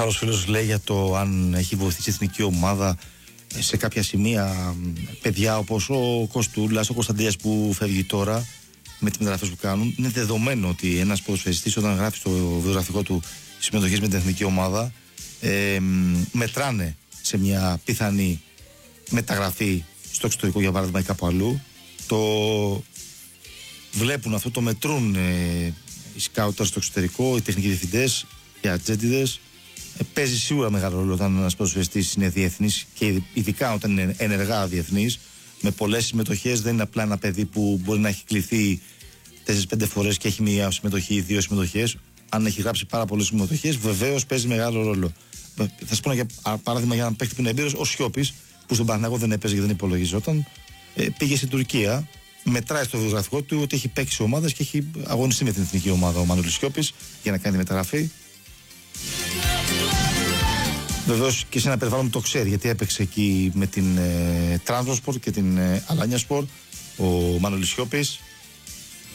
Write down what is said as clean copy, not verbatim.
άλλος φίλος λέει για το αν έχει βοηθήσει η εθνική ομάδα σε κάποια σημεία παιδιά όπως ο Κωστούλας, ο Κωνσταντίας που φεύγει τώρα με τις μεταγραφές που κάνουν. Είναι δεδομένο ότι ένας ποδοσφαιριστής όταν γράφει στο βιογραφικό του συμμετοχές με την εθνική ομάδα μετράνε σε μια πιθανή μεταγραφή στο εξωτερικό, για παράδειγμα, ή κάπου αλλού. Το βλέπουν αυτό, το μετρούν οι σκάουτερ στο εξωτερικό, οι τεχνικοί διευθυντές, οι ατζέντιδες. Παίζει σίγουρα μεγάλο ρόλο όταν ένας ποδοσφαιριστής είναι διεθνής και ειδικά όταν είναι ενεργά διεθνής, με πολλές συμμετοχές. Δεν είναι απλά ένα παιδί που μπορεί να έχει κληθεί 4-5 φορές και έχει μία συμμετοχή ή 2 συμμετοχές. Αν έχει γράψει πάρα πολλές συμμετοχές, βεβαίως παίζει μεγάλο ρόλο. Θα σας πω για παράδειγμα για έναν παίκτη που είναι εμπειρος, ο Σιώπης, που στον Παναθηναϊκό δεν έπαιζε και δεν υπολογιζόταν. Πήγε στην Τουρκία, μετράει στο βιογραφικό του ότι έχει παίξει σε ομάδες και έχει αγωνιστεί με την εθνική ομάδα ο Μανώλης Σιώπης για να κάνει μεταγραφή. Βεβαίως και σε ένα περιβάλλον το ξέρει, γιατί έπαιξε εκεί με την Trabzonspor και την Alanya Sport ο Μανώλης Σιώπης.